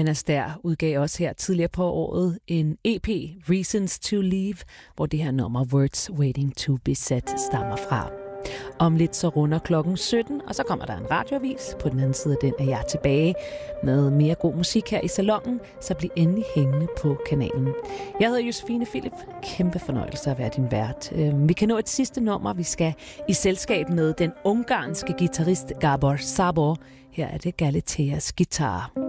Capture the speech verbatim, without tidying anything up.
Anastair udgav også her tidligere på året en E P, Reasons to Leave, hvor det her nummer Words Waiting to be Said stammer fra. Om lidt så runder klokken sytten, og så kommer der en radioavis. På den anden side af den er jeg tilbage med mere god musik her i salonen, så bliv endelig hængende på kanalen. Jeg hedder Josefine Philip. Kæmpe fornøjelse at være din vært. Vi kan nå et sidste nummer. Vi skal i selskab med den ungarske guitarist Gabor Szabó. Her er det Galateas guitar.